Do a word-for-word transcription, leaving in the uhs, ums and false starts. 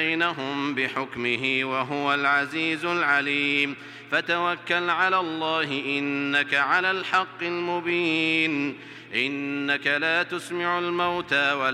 بينهم بحكمه وهو العزيز العليم فتوكل على الله إنك على الحق المبين إنك لا تسمع الموتى ولا